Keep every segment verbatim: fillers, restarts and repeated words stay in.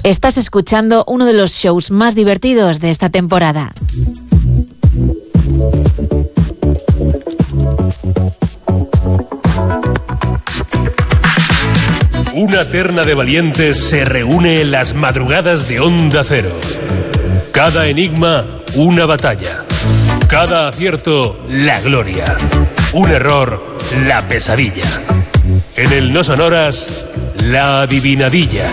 Estás escuchando uno de los shows más divertidos de esta temporada. Una terna de valientes se reúne en las madrugadas de Onda Cero. Cada enigma, una batalla. Cada acierto, la gloria. Un error, la pesadilla. En el No Sonoras, la adivinadilla.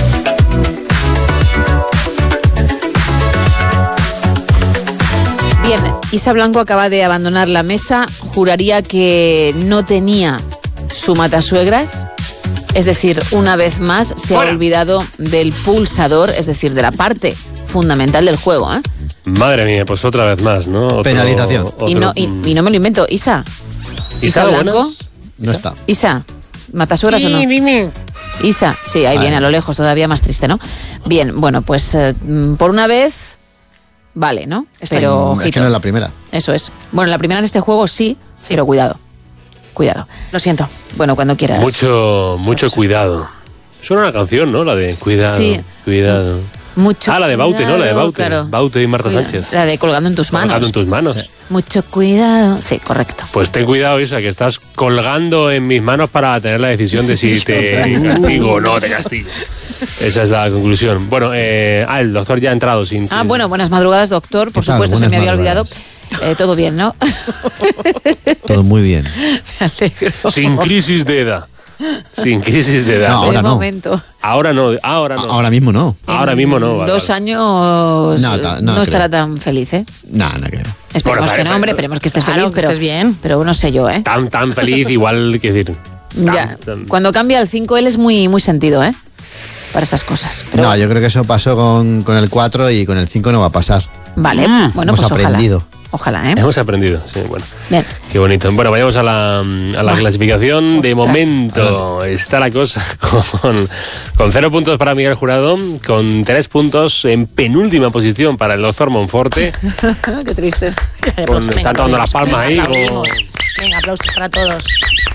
Bien, Isa Blanco acaba de abandonar la mesa. Juraría que no tenía su matasuegras. Es decir, una vez más se Hola. ha olvidado del pulsador, es decir, de la parte fundamental del juego, ¿eh? Madre mía, pues otra vez más, ¿no? Otro, Penalización. otro- Y, no, y, y no me lo invento. Isa. Isa, Isa Blanco. buenas. No está. Isa. ¿Matasuegras o no? dime. Isa. Sí, ahí Vale. viene a lo lejos, todavía más triste, ¿no? Bien, bueno, pues eh, por una vez, vale, ¿no? Pero, Mm, es ojito. que no es la primera. Eso es. Bueno, la primera en este juego sí, pero cuidado. Cuidado. Lo siento. Bueno, cuando quieras. Mucho, mucho cuidado. Suena una canción, ¿no? La de cuidado, Sí. cuidado. Mucho Ah, la de Baute, ¿no? La de cuidado, Baute. claro. Baute y Marta Cuidado. Sánchez. La de colgando en tus manos. Colgando en tus manos. Sí. Mucho cuidado. Sí, correcto. Pues ten cuidado, Isa, que estás colgando en mis manos para tener la decisión de si te castigo o no te castigo. Esa es la conclusión. Bueno, eh, ah, el doctor ya ha entrado sin... Ah, bueno, buenas madrugadas, doctor. Por ¿Qué tal? supuesto, se Buenas me había olvidado. madrugadas. Eh, todo bien, ¿no? Todo muy bien. Me alegro. Sin crisis de edad. Sin crisis de edad. No, ¿eh? ahora De no. momento. Ahora no, ahora no. Ahora mismo no. Ahora En mismo no. vale, Dos vale. años No, no, ta- no estará creo. tan feliz, ¿eh? No, no creo. Esperemos Bueno, que vale, no, vale. hombre, esperemos que estés Claro, feliz. que pero, estés bien. Pero no sé yo, ¿eh? Tan, tan feliz, igual que decir. tan, Ya, tan- cuando cambia el cinco él es muy, muy sentido, ¿eh? Para esas cosas. Pero, No, yo creo que eso pasó con, con el cuatro y con el cinco no va a pasar. vale, Mm, bueno, hemos pues aprendido. ojalá. Ojalá, ¿eh? Hemos aprendido, sí, bueno. Bien. Qué bonito. Bueno, vayamos a la, a la Ah, clasificación. De ostras. momento está la cosa con, con cero puntos para Miguel Jurado, con tres puntos en penúltima posición para el doctor Monforte. Qué triste. Con, están tomando las palmas ahí. Venga, Con, aplaudimos. Venga, aplausos para todos.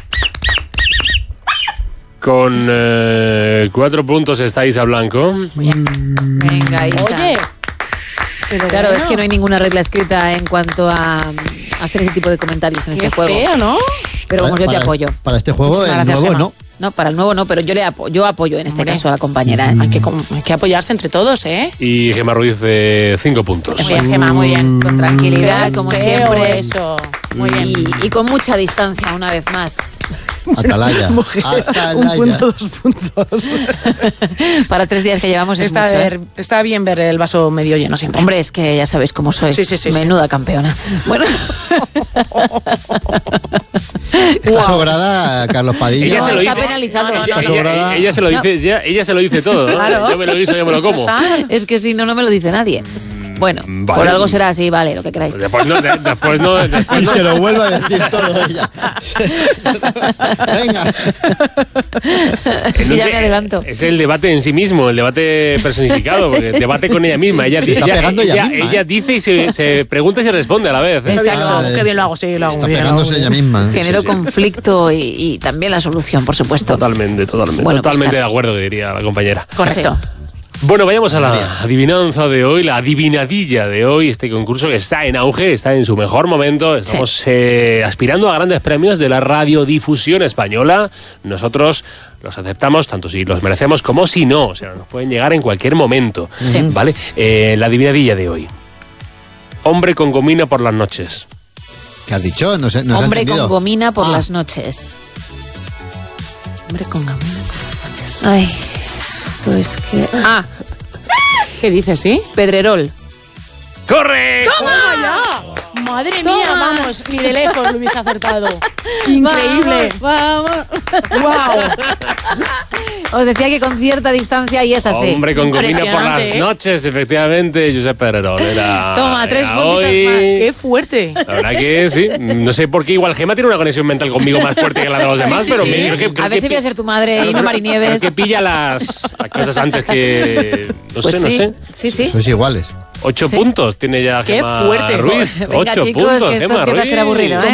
con eh, cuatro puntos está Isa Blanco. Venga, Isa. Oye. Pero Claro, bueno, es que no hay ninguna regla escrita en cuanto a a hacer ese tipo de comentarios en qué este juego. feo, ¿no? Pero vamos, yo te Para- apoyo. Para este juego, Muchísimas el gracias, nuevo Gemma. no. No, para el nuevo no, pero yo le apo- yo apoyo en este Hombre. caso a la compañera, ¿eh? Hay que, com- hay que apoyarse entre todos, ¿eh? Y Gemma Ruiz de cinco puntos. Muy bien, Gemma, muy bien. Con tranquilidad, Qué como feo siempre. Eso. Muy bien. Y, y con mucha distancia, una vez más. Atalaya. Un Atalaya. punto, dos puntos. Para tres días que llevamos es Está, mucho, ¿eh? ver- está bien ver el vaso medio lleno siempre. Hombre, es que ya sabéis cómo soy. Sí, sí, sí, sí. Menuda campeona. Bueno. Está sobrada Carlos Padilla. Ella No, se lo está dice. penalizado. No, no, Está Ella, sobrada. ella se lo dice, ella, ella se lo dice todo, ¿no? Claro. Yo me lo guiso, yo me lo como. Está. Es que si no, no me lo dice nadie. Bueno, Vale. por algo será así, vale, lo que queráis. Después no, de- después no, después Y no. se lo vuelve a decir todo ella. Venga. Es que ya me adelanto. Es el debate en sí mismo, el debate personificado, porque debate con ella misma. Ella, Se está ella- pegando ella ella- misma, ella ¿eh? dice y se, se pregunta y se responde a la vez. Qué bien lo Exacto. hago, qué bien lo hago, sí, lo hago Está muy bien. lo hago pegándose muy ella bien. misma. Genero sí, sí. conflicto y, y también la solución, por supuesto. Totalmente, totalmente. Bueno, pues, totalmente de Carlos. acuerdo, diría la compañera. Correcto. Bueno, vayamos a la adivinanza de hoy, la adivinadilla de hoy, este concurso que está en auge, está en su mejor momento. Estamos eh, aspirando a grandes premios de la radiodifusión española. Nosotros los aceptamos tanto si los merecemos como si no. O sea, nos pueden llegar en cualquier momento. Sí. ¿Vale? Eh, la adivinadilla de hoy. Hombre con gomina por las noches. ¿Qué has dicho? No sé, no se ha Hombre entendido. con gomina por Ah, las noches. Hombre con gomina. Ay, esto es que... Ah, ¿Qué dices, sí? Pedrerol. ¡Corre! ¡Toma ya! Madre Toma. mía, vamos, ni de lejos lo hubiese acertado. Increíble. Vamos, vamos. Wow. Os decía que con cierta distancia y es así. Hombre con gomina por las Impresionante, ¿eh? noches, efectivamente, Josep Pedrerol. Era, Toma, tres era puntitos hoy. más. Qué fuerte. La verdad que sí. No sé por qué igual Gemma tiene una conexión mental conmigo más fuerte que la de los demás, sí, pero sí. me creo que, creo A ver que si voy a pi- ser tu madre claro, y no creo- Marinieves. creo que pilla las, las cosas antes que... No Pues sé, sí, no sé. sí, sí. Sois iguales. Ocho Sí. puntos tiene ya Qué Gemma fuerte. Ruiz. Venga, Ocho chicos, puntos, que esto Gemma empieza a ser Ruiz. aburrido, ¿eh?